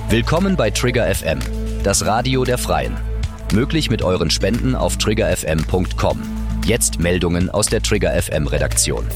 Willkommen bei Trigger FM, das Radio der Freien. Möglich mit euren Spenden auf triggerfm.com. Jetzt Meldungen aus der Trigger FM Redaktion.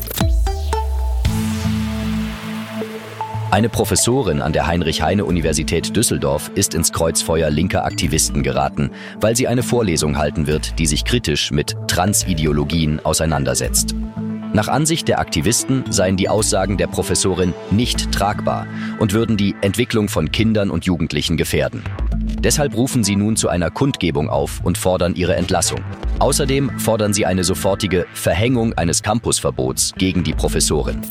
Eine Professorin an der Heinrich-Heine-Universität Düsseldorf ist ins Kreuzfeuer linker Aktivisten geraten, weil sie eine Vorlesung halten wird, die sich kritisch mit Transideologien auseinandersetzt. Nach Ansicht der Aktivisten seien die Aussagen der Professorin nicht tragbar und würden die Entwicklung von Kindern und Jugendlichen gefährden. Deshalb rufen sie nun zu einer Kundgebung auf und fordern ihre Entlassung. Außerdem fordern sie eine sofortige Verhängung eines Campusverbots gegen die Professorin.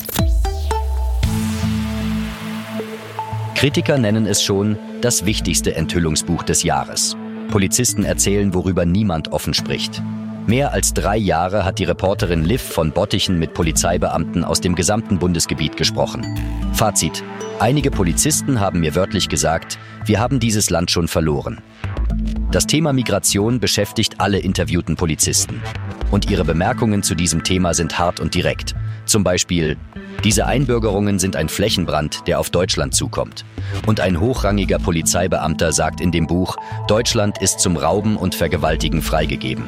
Kritiker nennen es schon das wichtigste Enthüllungsbuch des Jahres. Polizisten erzählen, worüber niemand offen spricht. Mehr als 3 Jahre hat die Reporterin Liv von Bottichen mit Polizeibeamten aus dem gesamten Bundesgebiet gesprochen. Fazit: Einige Polizisten haben mir wörtlich gesagt, wir haben dieses Land schon verloren. Das Thema Migration beschäftigt alle interviewten Polizisten. Und ihre Bemerkungen zu diesem Thema sind hart und direkt. Zum Beispiel: Diese Einbürgerungen sind ein Flächenbrand, der auf Deutschland zukommt. Und ein hochrangiger Polizeibeamter sagt in dem Buch, Deutschland ist zum Rauben und Vergewaltigen freigegeben.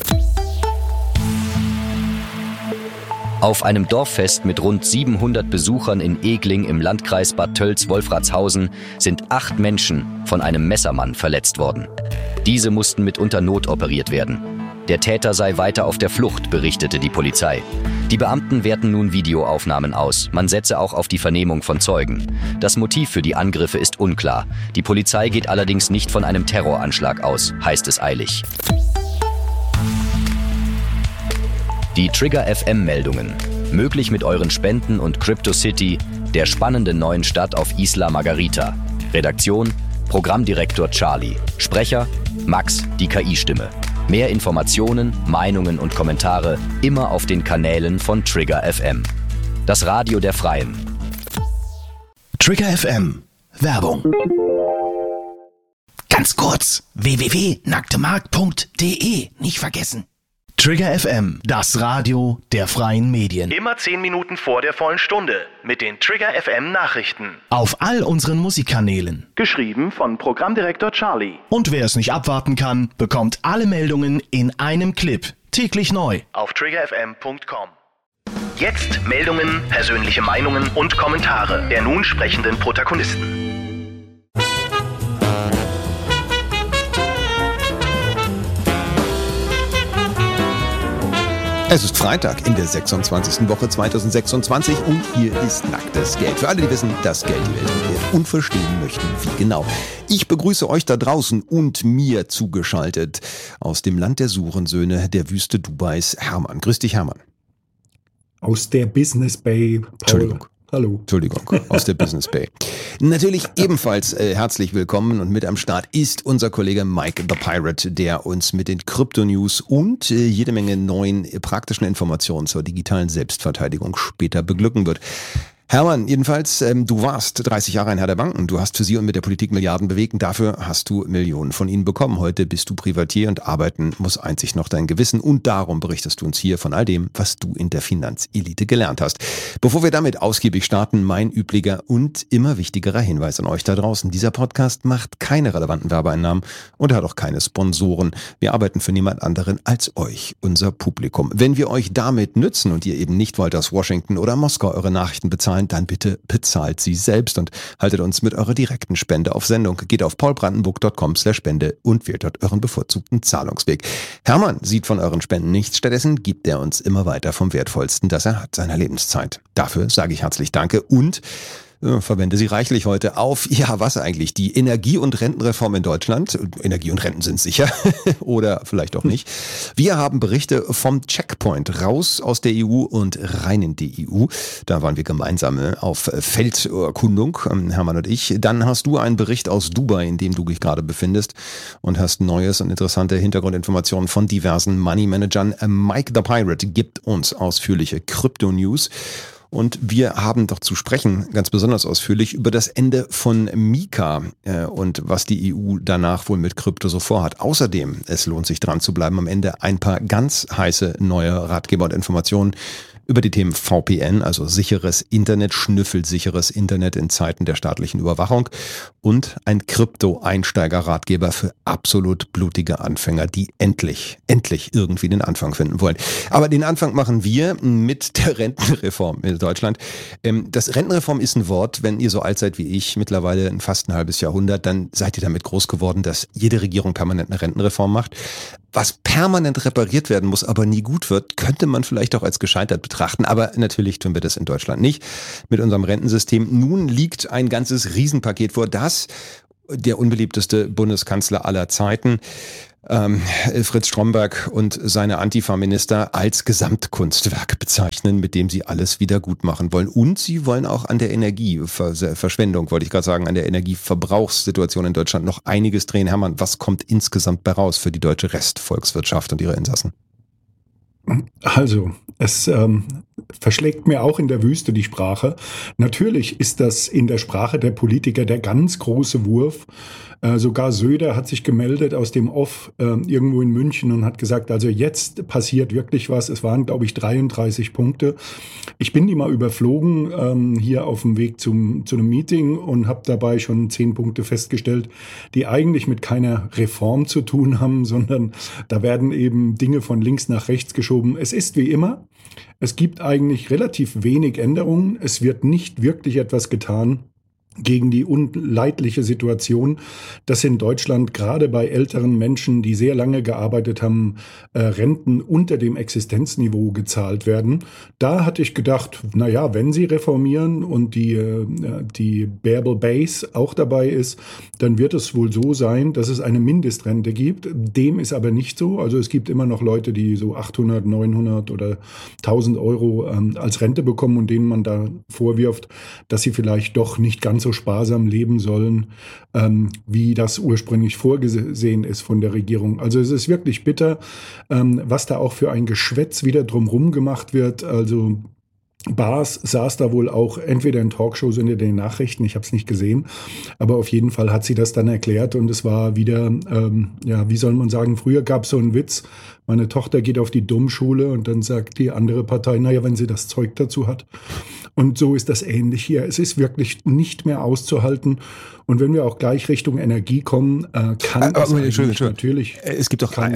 Auf einem Dorffest mit rund 700 Besuchern in Egling im Landkreis Bad Tölz-Wolfratshausen sind 8 Menschen von einem Messermann verletzt worden. Diese mussten mitunter notoperiert werden. Der Täter sei weiter auf der Flucht, berichtete die Polizei. Die Beamten werten nun Videoaufnahmen aus. Man setze auch auf die Vernehmung von Zeugen. Das Motiv für die Angriffe ist unklar. Die Polizei geht allerdings nicht von einem Terroranschlag aus, heißt es eilig. Die Trigger FM-Meldungen. Möglich mit euren Spenden und CryptoCity, der spannenden neuen Stadt auf Isla Margarita. Redaktion: Programmdirektor Charlie. Sprecher: Max, die KI-Stimme. Mehr Informationen, Meinungen und Kommentare immer auf den Kanälen von Trigger FM. Das Radio der Freien. Trigger FM. Werbung. Ganz kurz: www.nacktemarkt.de. Nicht vergessen. Trigger FM, das Radio der freien Medien. Immer 10 Minuten vor der vollen Stunde mit den Trigger FM Nachrichten. Auf all unseren Musikkanälen. Geschrieben von Programmdirektor Charlie. Und wer es nicht abwarten kann, bekommt alle Meldungen in einem Clip. Täglich neu. Auf triggerfm.com. Jetzt Meldungen, persönliche Meinungen und Kommentare der nun sprechenden Protagonisten. Es ist Freitag in der 26. Woche 2026 und hier ist nacktes Geld. Für alle, die wissen, dass Geld die Welt regiert und verstehen möchten, wie genau. Ich begrüße euch da draußen und mir zugeschaltet aus dem Land der Surensöhne der Wüste Dubais, Hermann. Grüß dich, Hermann. Aus der Business Bay. Paul. Entschuldigung. Hallo. Entschuldigung, aus der Business Bay. Natürlich ebenfalls herzlich willkommen und mit am Start ist unser Kollege Mike the Pirate, der uns mit den Krypto-News und jede Menge neuen praktischen Informationen zur digitalen Selbstverteidigung später beglücken wird. Hermann, jedenfalls, du warst 30 Jahre ein Herr der Banken. Du hast für sie und mit der Politik Milliarden bewegt und dafür hast du Millionen von ihnen bekommen. Heute bist du Privatier und arbeiten muss einzig noch dein Gewissen. Und darum berichtest du uns hier von all dem, was du in der Finanzelite gelernt hast. Bevor wir damit ausgiebig starten, mein üblicher und immer wichtigerer Hinweis an euch da draußen. Dieser Podcast macht keine relevanten Werbeeinnahmen und er hat auch keine Sponsoren. Wir arbeiten für niemand anderen als euch, unser Publikum. Wenn wir euch damit nützen und ihr eben nicht wollt, aus Washington oder Moskau eure Nachrichten bezahlen, dann bitte bezahlt sie selbst und haltet uns mit eurer direkten Spende auf Sendung. Geht auf paulbrandenburg.com/Spende und wählt dort euren bevorzugten Zahlungsweg. Hermann sieht von euren Spenden nichts, stattdessen gibt er uns immer weiter vom Wertvollsten, das er hat, seiner Lebenszeit. Dafür sage ich herzlich Danke und verwende sie reichlich heute auf, ja, was eigentlich, die Energie- und Rentenreform in Deutschland. Energie und Renten sind sicher oder vielleicht auch nicht. Wir haben Berichte vom Checkpoint raus aus der EU und rein in die EU. Da waren wir gemeinsam auf Felderkundung, Hermann und ich. Dann hast du einen Bericht aus Dubai, in dem du dich gerade befindest und hast neues und interessante Hintergrundinformationen von diversen Money-Managern. Mike the Pirate gibt uns ausführliche Krypto-News. Und wir haben doch zu sprechen, ganz besonders ausführlich, über das Ende von Mika und was die EU danach wohl mit Krypto so vorhat. Außerdem, es lohnt sich dran zu bleiben, am Ende ein paar ganz heiße neue Ratgeber und Informationen, über die Themen VPN, also sicheres Internet, schnüffelsicheres Internet in Zeiten der staatlichen Überwachung und ein Krypto-Einsteiger-Ratgeber für absolut blutige Anfänger, die endlich irgendwie den Anfang finden wollen. Aber den Anfang machen wir mit der Rentenreform in Deutschland. Das Rentenreform ist ein Wort, wenn ihr so alt seid wie ich, mittlerweile fast ein halbes Jahrhundert, dann seid ihr damit groß geworden, dass jede Regierung permanent eine Rentenreform macht. Was permanent repariert werden muss, aber nie gut wird, könnte man vielleicht auch als gescheitert betrachten. Aber natürlich tun wir das in Deutschland nicht mit unserem Rentensystem. Nun liegt ein ganzes Riesenpaket vor, das der unbeliebteste Bundeskanzler aller Zeiten, Fritz Stromberg und seine Antifa-Minister als Gesamtkunstwerk bezeichnen, mit dem sie alles wieder gut machen wollen. Und sie wollen auch an der Energieverschwendung, wollte ich gerade sagen, an der Energieverbrauchssituation in Deutschland noch einiges drehen. Hermann, was kommt insgesamt bei raus für die deutsche Restvolkswirtschaft und ihre Insassen? Also, es verschlägt mir auch in der Wüste die Sprache. Natürlich ist das in der Sprache der Politiker der ganz große Wurf. Sogar Söder hat sich gemeldet aus dem Off irgendwo in München und hat gesagt, also jetzt passiert wirklich was. Es waren, glaube ich, 33 Punkte. Ich bin die mal überflogen hier auf dem Weg zu einem Meeting und habe dabei schon 10 Punkte festgestellt, die eigentlich mit keiner Reform zu tun haben, sondern da werden eben Dinge von links nach rechts geschoben. Es ist wie immer. Es gibt eigentlich relativ wenig Änderungen. Es wird nicht wirklich etwas getan gegen die unleidliche Situation, dass in Deutschland gerade bei älteren Menschen, die sehr lange gearbeitet haben, Renten unter dem Existenzniveau gezahlt werden. Da hatte ich gedacht, naja, wenn sie reformieren und die Bearable Base auch dabei ist, dann wird es wohl so sein, dass es eine Mindestrente gibt. Dem ist aber nicht so. Also es gibt immer noch Leute, die so 800, 900 oder 1000 Euro als Rente bekommen und denen man da vorwirft, dass sie vielleicht doch nicht ganz so sparsam leben sollen, wie das ursprünglich vorgesehen ist von der Regierung. Also es ist wirklich bitter, was da auch für ein Geschwätz wieder drumherum gemacht wird. Also Baas saß da wohl auch entweder in Talkshows oder in den Nachrichten, ich habe es nicht gesehen, aber auf jeden Fall hat sie das dann erklärt und es war wieder, wie soll man sagen, früher gab es so einen Witz, meine Tochter geht auf die Dummschule und dann sagt die andere Partei, naja, wenn sie das Zeug dazu hat. Und so ist das ähnlich hier. Es ist wirklich nicht mehr auszuhalten. Und wenn wir auch gleich Richtung Energie kommen, kann es natürlich. Es gibt doch,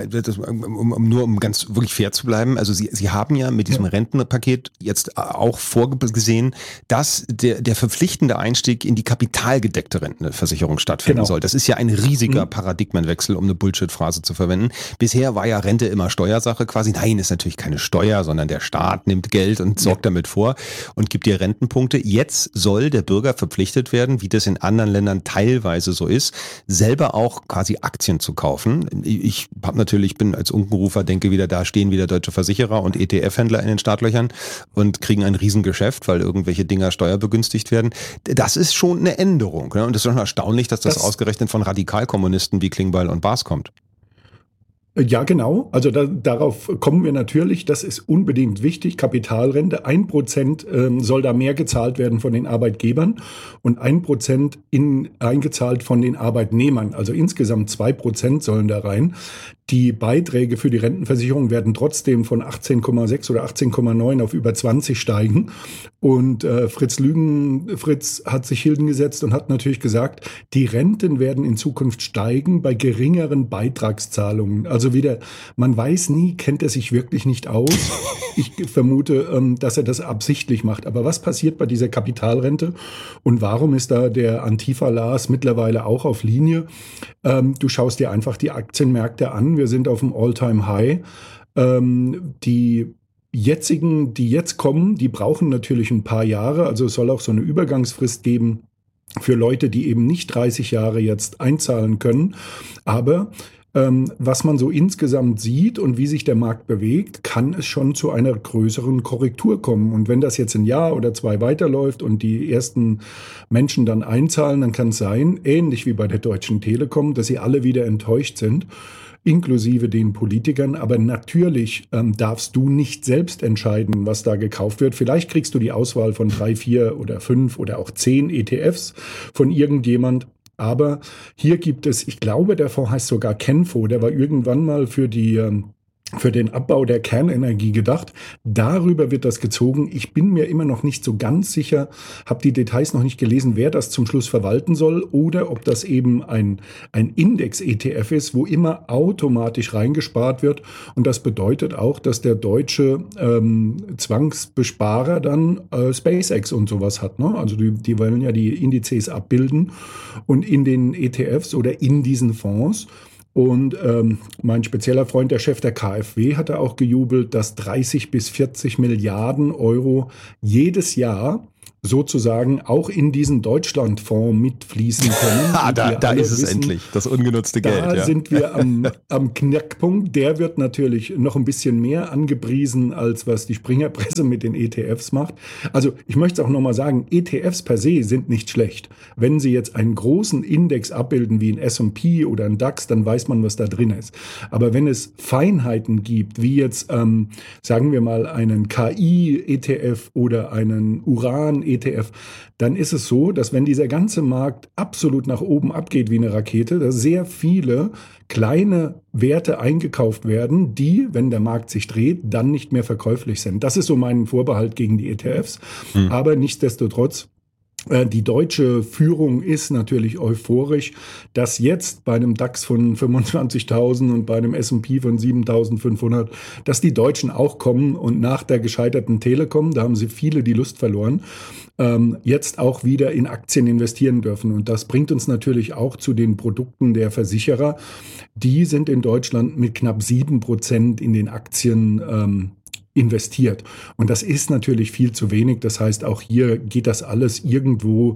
um ganz wirklich fair zu bleiben, also Sie haben ja mit diesem Rentenpaket jetzt auch vorgesehen, dass der verpflichtende Einstieg in die kapitalgedeckte Rentenversicherung stattfinden soll. Das ist ja ein riesiger Paradigmenwechsel, um eine Bullshit-Phrase zu verwenden. Bisher war ja Rente immer Steuersache quasi. Nein, ist natürlich keine Steuer, sondern der Staat nimmt Geld und sorgt damit vor und gibt dir Rentenpunkte. Jetzt soll der Bürger verpflichtet werden, wie das in anderen Ländern teilweise so ist, selber auch quasi Aktien zu kaufen. Ich bin als Unkenrufer, denke wieder, da stehen wieder deutsche Versicherer und ETF-Händler in den Startlöchern und kriegen ein Riesengeschäft, weil irgendwelche Dinger steuerbegünstigt werden. Das ist schon eine Änderung. Ne? Und es ist schon erstaunlich, dass das ausgerechnet von Radikalkommunisten wie Klingbeil und Baas kommt. Ja, genau. Also darauf kommen wir natürlich. Das ist unbedingt wichtig. Kapitalrente. 1% soll da mehr gezahlt werden von den Arbeitgebern und 1% eingezahlt von den Arbeitnehmern. Also insgesamt 2% sollen da rein. Die Beiträge für die Rentenversicherung werden trotzdem von 18,6 oder 18,9 auf über 20 steigen. Und Fritz hat sich hingesetzt und hat natürlich gesagt, die Renten werden in Zukunft steigen bei geringeren Beitragszahlungen. Also wieder, man weiß nie, kennt er sich wirklich nicht aus. Ich vermute, dass er das absichtlich macht. Aber was passiert bei dieser Kapitalrente? Und warum ist da der Antifa-Lars mittlerweile auch auf Linie? Du schaust dir einfach die Aktienmärkte an. Wir sind auf dem All-Time-High. Die jetzigen, die jetzt kommen, die brauchen natürlich ein paar Jahre. Also es soll auch so eine Übergangsfrist geben für Leute, die eben nicht 30 Jahre jetzt einzahlen können. Aber was man so insgesamt sieht und wie sich der Markt bewegt, kann es schon zu einer größeren Korrektur kommen. Und wenn das jetzt ein Jahr oder 2 weiterläuft und die ersten Menschen dann einzahlen, dann kann es sein, ähnlich wie bei der Deutschen Telekom, dass sie alle wieder enttäuscht sind, inklusive den Politikern. Aber natürlich darfst du nicht selbst entscheiden, was da gekauft wird. Vielleicht kriegst du die Auswahl von 3, 4 oder 5 oder auch 10 ETFs von irgendjemand. Aber hier gibt es, ich glaube, der Fonds heißt sogar Kenfo, der war irgendwann mal für die für den Abbau der Kernenergie gedacht. Darüber wird das gezogen. Ich bin mir immer noch nicht so ganz sicher, habe die Details noch nicht gelesen, wer das zum Schluss verwalten soll oder ob das eben ein Index-ETF ist, wo immer automatisch reingespart wird. Und das bedeutet auch, dass der deutsche Zwangsbesparer dann SpaceX und sowas hat. Ne? Also die wollen ja die Indizes abbilden und in den ETFs oder in diesen Fonds. Und mein spezieller Freund, der Chef der KfW, hatte auch gejubelt, dass 30 bis 40 Milliarden Euro jedes Jahr sozusagen auch in diesen Deutschlandfonds mitfließen können. Da ist es endlich, das ungenutzte Geld. Da sind wir am Knackpunkt. Der wird natürlich noch ein bisschen mehr angepriesen, als was die Springerpresse mit den ETFs macht. Also ich möchte es auch nochmal sagen, ETFs per se sind nicht schlecht. Wenn Sie jetzt einen großen Index abbilden wie ein S&P oder ein DAX, dann weiß man, was da drin ist. Aber wenn es Feinheiten gibt, wie jetzt, sagen wir mal, einen KI-ETF oder einen Uran-ETF, dann ist es so, dass wenn dieser ganze Markt absolut nach oben abgeht wie eine Rakete, dass sehr viele kleine Werte eingekauft werden, die, wenn der Markt sich dreht, dann nicht mehr verkäuflich sind. Das ist so mein Vorbehalt gegen die ETFs. Aber nichtsdestotrotz, die deutsche Führung ist natürlich euphorisch, dass jetzt bei einem DAX von 25.000 und bei einem S&P von 7.500, dass die Deutschen auch kommen und nach der gescheiterten Telekom, da haben sie viele die Lust verloren, jetzt auch wieder in Aktien investieren dürfen. Und das bringt uns natürlich auch zu den Produkten der Versicherer. Die sind in Deutschland mit knapp 7% in den Aktien investiert. Und das ist natürlich viel zu wenig. Das heißt, auch hier geht das alles irgendwo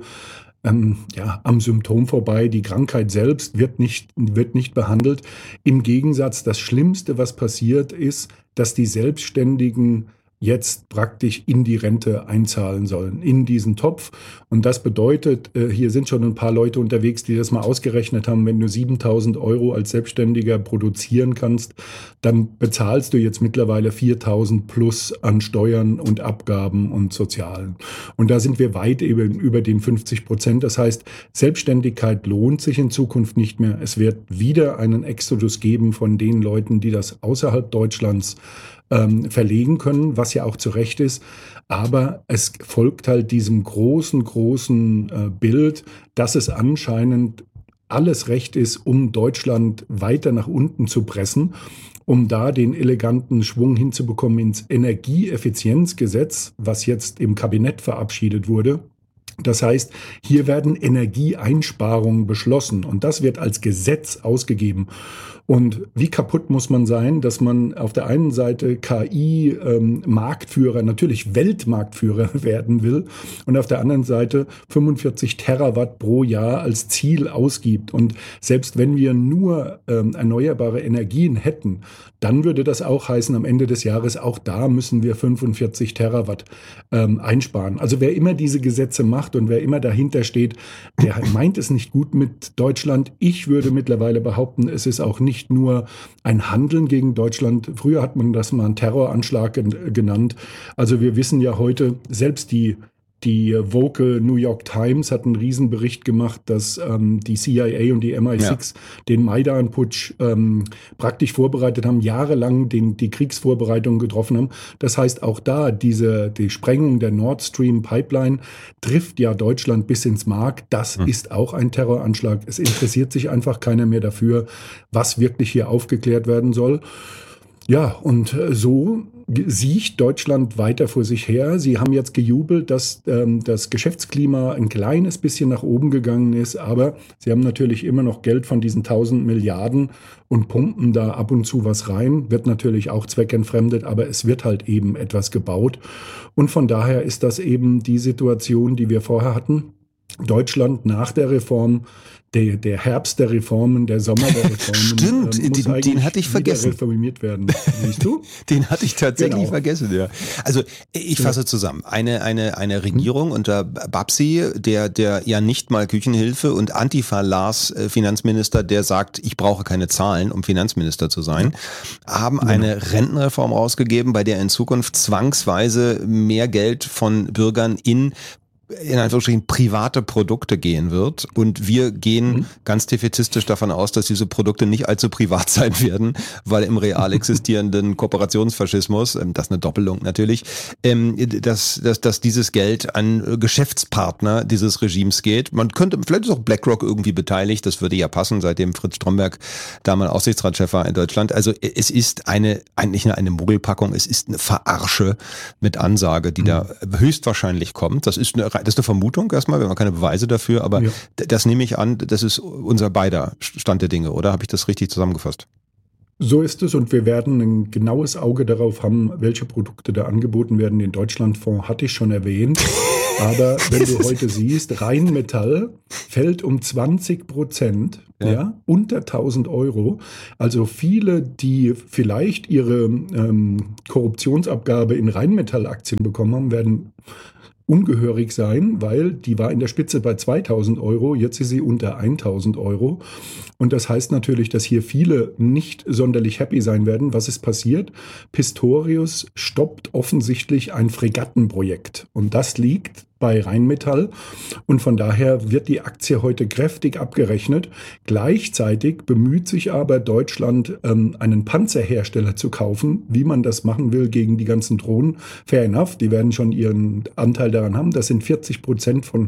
am Symptom vorbei. Die Krankheit selbst wird nicht behandelt. Im Gegensatz, das Schlimmste, was passiert, ist, dass die Selbstständigen jetzt praktisch in die Rente einzahlen sollen, in diesen Topf. Und das bedeutet, hier sind schon ein paar Leute unterwegs, die das mal ausgerechnet haben, wenn du 7.000 Euro als Selbstständiger produzieren kannst, dann bezahlst du jetzt mittlerweile 4.000 plus an Steuern und Abgaben und Sozialen. Und da sind wir weit eben über den 50%. Das heißt, Selbstständigkeit lohnt sich in Zukunft nicht mehr. Es wird wieder einen Exodus geben von den Leuten, die das außerhalb Deutschlands verlegen können, was ja auch zu Recht ist. Aber es folgt halt diesem großen Bild, dass es anscheinend alles recht ist, um Deutschland weiter nach unten zu pressen, um da den eleganten Schwung hinzubekommen ins Energieeffizienzgesetz, was jetzt im Kabinett verabschiedet wurde. Das heißt, hier werden Energieeinsparungen beschlossen und das wird als Gesetz ausgegeben. Und wie kaputt muss man sein, dass man auf der einen Seite KI-Marktführer, natürlich Weltmarktführer werden will und auf der anderen Seite 45 Terawatt pro Jahr als Ziel ausgibt. Und selbst wenn wir nur erneuerbare Energien hätten, dann würde das auch heißen, am Ende des Jahres, auch da müssen wir 45 Terawatt einsparen. Also wer immer diese Gesetze macht und wer immer dahinter steht, der meint es nicht gut mit Deutschland. Ich würde mittlerweile behaupten, es ist auch nicht nur ein Handeln gegen Deutschland. Früher hat man das mal einen Terroranschlag genannt. Also wir wissen ja heute, selbst die woke New York Times hat einen Riesenbericht gemacht, dass die CIA und die MI6 den Maidan-Putsch praktisch vorbereitet haben, jahrelang die Kriegsvorbereitungen getroffen haben. Das heißt, auch da die Sprengung der Nord Stream Pipeline trifft ja Deutschland bis ins Mark. Das ist auch ein Terroranschlag. Es interessiert sich einfach keiner mehr dafür, was wirklich hier aufgeklärt werden soll. Ja, und so sieht Deutschland weiter vor sich her. Sie haben jetzt gejubelt, dass das Geschäftsklima ein kleines bisschen nach oben gegangen ist, aber sie haben natürlich immer noch Geld von diesen 1000 Milliarden und pumpen da ab und zu was rein. Wird natürlich auch zweckentfremdet, aber es wird halt eben etwas gebaut. Und von daher ist das eben die Situation, die wir vorher hatten. Deutschland nach der Reform, der Herbst der Reformen, der Sommer der Reformen. Stimmt, den hatte ich vergessen. Reformiert werden. Siehst du? Den hatte ich tatsächlich vergessen, ja. Also ich fasse zusammen. Eine Regierung unter Babsi, der ja nicht mal Küchenhilfe, und Antifa Lars, Finanzminister, der sagt, ich brauche keine Zahlen, um Finanzminister zu sein, haben eine Rentenreform rausgegeben, bei der in Zukunft zwangsweise mehr Geld von Bürgern in in Anführungsstrichen private Produkte gehen wird. Und wir gehen ganz defizistisch davon aus, dass diese Produkte nicht allzu privat sein werden, weil im real existierenden Kooperationsfaschismus, das ist eine Doppelung natürlich, dass dieses Geld an Geschäftspartner dieses Regimes geht. Man könnte, vielleicht ist auch BlackRock irgendwie beteiligt, das würde ja passen, seitdem Fritz Stromberg da mal Aufsichtsratschef war in Deutschland. Also es ist eigentlich eine Mogelpackung, es ist eine Verarsche mit Ansage, die da höchstwahrscheinlich kommt. Das ist eine Vermutung erstmal, wir haben keine Beweise dafür, aber das nehme ich an, das ist unser beider Stand der Dinge, oder? Habe ich das richtig zusammengefasst? So ist es und wir werden ein genaues Auge darauf haben, welche Produkte da angeboten werden. Den Deutschlandfonds hatte ich schon erwähnt. Aber wenn du heute siehst, Rheinmetall fällt um 20%, unter 1.000 Euro. Also viele, die vielleicht ihre Korruptionsabgabe in Rheinmetall-Aktien bekommen haben, werden ungehörig sein, weil die war in der Spitze bei 2.000 Euro, jetzt ist sie unter 1.000 Euro. Und das heißt natürlich, dass hier viele nicht sonderlich happy sein werden. Was ist passiert? Pistorius stoppt offensichtlich ein Fregattenprojekt. Und das liegt bei Rheinmetall. Und von daher wird die Aktie heute kräftig abgerechnet. Gleichzeitig bemüht sich aber Deutschland, einen Panzerhersteller zu kaufen. Wie man das machen will gegen die ganzen Drohnen, fair enough. Die werden schon ihren Anteil daran haben. Das sind 40% von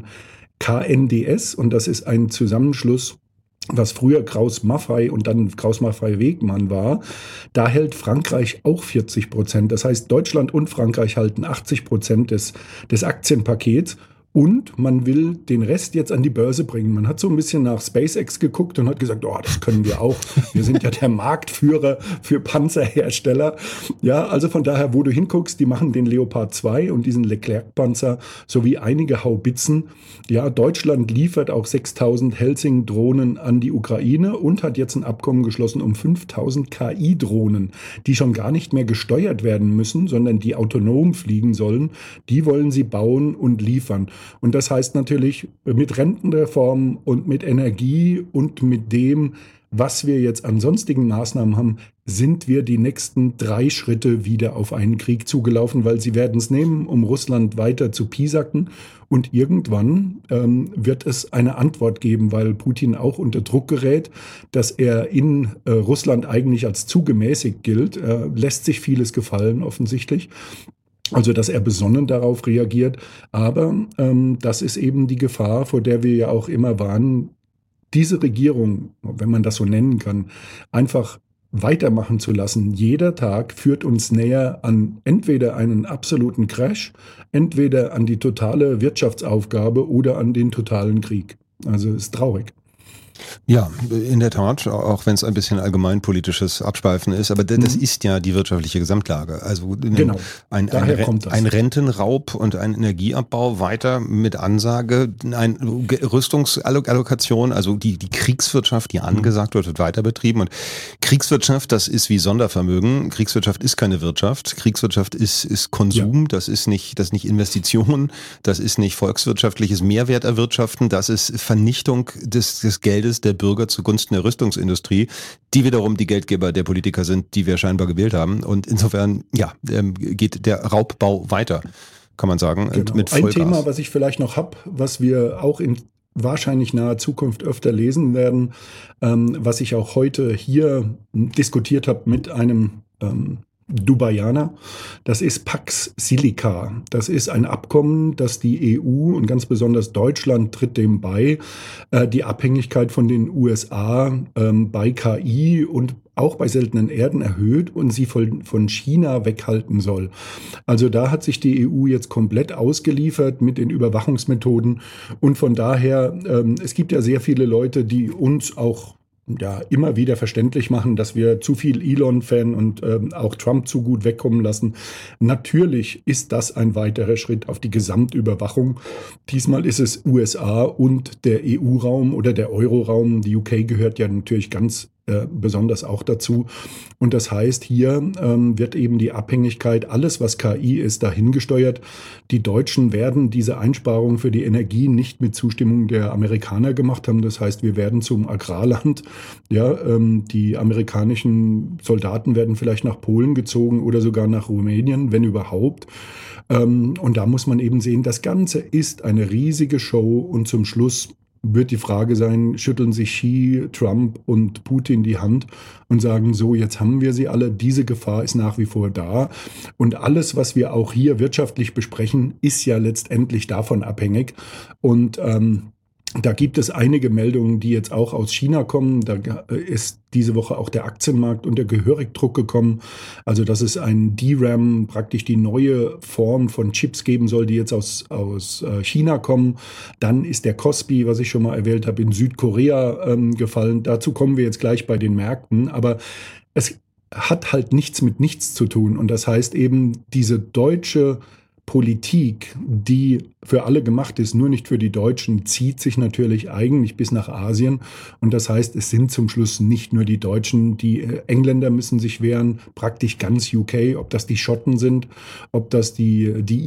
KNDS. Und das ist ein Zusammenschluss, was früher Krauss-Maffei und dann Krauss-Maffei-Wegmann war. Da hält Frankreich auch 40%. Das heißt, Deutschland und Frankreich halten 80% des Aktienpakets. Und man will den Rest jetzt an die Börse bringen. Man hat so ein bisschen nach SpaceX geguckt und hat gesagt, das können wir auch. Wir sind ja der Marktführer für Panzerhersteller. Ja, also von daher, wo du hinguckst, die machen den Leopard 2 und diesen Leclerc-Panzer sowie einige Haubitzen. Ja, Deutschland liefert auch 6.000 Helsing-Drohnen an die Ukraine und hat jetzt ein Abkommen geschlossen um 5.000 KI-Drohnen, die schon gar nicht mehr gesteuert werden müssen, sondern die autonom fliegen sollen. Die wollen sie bauen und liefern. Und das heißt natürlich, mit Rentenreform und mit Energie und mit dem, was wir jetzt an sonstigen Maßnahmen haben, sind wir die nächsten 3 Schritte wieder auf einen Krieg zugelaufen, weil sie werden es nehmen, um Russland weiter zu piesacken. Und irgendwann wird es eine Antwort geben, weil Putin auch unter Druck gerät, dass er in Russland eigentlich als zu gemäßigt gilt. Lässt sich vieles gefallen, offensichtlich. Also, dass er besonnen darauf reagiert. Aber das ist eben die Gefahr, vor der wir ja auch immer warnen, diese Regierung, wenn man das so nennen kann, einfach weitermachen zu lassen. Jeder Tag führt uns näher an entweder einen absoluten Crash, entweder an die totale Wirtschaftsaufgabe oder an den totalen Krieg. Also ist traurig. Ja, in der Tat, auch wenn es ein bisschen allgemeinpolitisches Abschweifen ist, aber das ist ja die wirtschaftliche Gesamtlage. Also ein Rentenraub und ein Energieabbau weiter mit Ansage, eine Rüstungsallokation, also die Kriegswirtschaft, die angesagt wird weiter betrieben. Und Kriegswirtschaft, das ist wie Sondervermögen. Kriegswirtschaft ist keine Wirtschaft. Kriegswirtschaft ist Konsum, das ist nicht Investition, das ist nicht volkswirtschaftliches Mehrwert erwirtschaften, das ist Vernichtung des Geldes der Bürger zugunsten der Rüstungsindustrie, die wiederum die Geldgeber der Politiker sind, die wir scheinbar gewählt haben. Und insofern, geht der Raubbau weiter, kann man sagen. Genau. Mit Vollgas. Ein Thema, was ich vielleicht noch habe, was wir auch in wahrscheinlich naher Zukunft öfter lesen werden, was ich auch heute hier diskutiert habe mit einem Dubaianer, das ist Pax Silica. Das ist ein Abkommen, das die EU und ganz besonders Deutschland tritt dem bei, die Abhängigkeit von den USA bei KI und auch bei seltenen Erden erhöht und sie von China weghalten soll. Also da hat sich die EU jetzt komplett ausgeliefert mit den Überwachungsmethoden und von daher, es gibt ja sehr viele Leute, die uns auch immer wieder verständlich machen, dass wir zu viel Elon-Fan und auch Trump zu gut wegkommen lassen. Natürlich ist das ein weiterer Schritt auf die Gesamtüberwachung. Diesmal ist es USA und der EU-Raum oder der Euro-Raum. Die UK gehört ja natürlich ganz besonders auch dazu. Und das heißt, hier wird eben die Abhängigkeit, alles was KI ist, dahingesteuert. Die Deutschen werden diese Einsparungen für die Energie nicht mit Zustimmung der Amerikaner gemacht haben. Das heißt, wir werden zum Agrarland. Ja, die amerikanischen Soldaten werden vielleicht nach Polen gezogen oder sogar nach Rumänien, wenn überhaupt. Und da muss man eben sehen, das Ganze ist eine riesige Show und zum Schluss wird die Frage sein, schütteln sich Xi, Trump und Putin die Hand und sagen, so, jetzt haben wir sie alle, diese Gefahr ist nach wie vor da. Und alles, was wir auch hier wirtschaftlich besprechen, ist ja letztendlich davon abhängig. Und da gibt es einige Meldungen, die jetzt auch aus China kommen. Da ist diese Woche auch der Aktienmarkt unter Gehörigdruck gekommen. Also dass es ein DRAM, praktisch die neue Form von Chips geben soll, die jetzt aus China kommen. Dann ist der Kospi, was ich schon mal erwähnt habe, in Südkorea gefallen. Dazu kommen wir jetzt gleich bei den Märkten. Aber es hat halt nichts mit nichts zu tun. Und das heißt eben, diese deutsche Politik, die für alle gemacht ist, nur nicht für die Deutschen, zieht sich natürlich eigentlich bis nach Asien. Und das heißt, es sind zum Schluss nicht nur die Deutschen, die Engländer müssen sich wehren, praktisch ganz UK, ob das die Schotten sind, ob das die